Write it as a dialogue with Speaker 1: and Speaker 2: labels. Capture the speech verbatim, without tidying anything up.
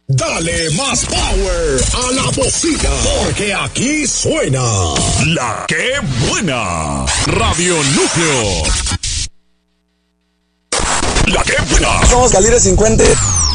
Speaker 1: Dale más power a la bocina, porque aquí suena La Que Buena. Radio Núcleo. La Que Buena.
Speaker 2: Somos Calibre cincuenta.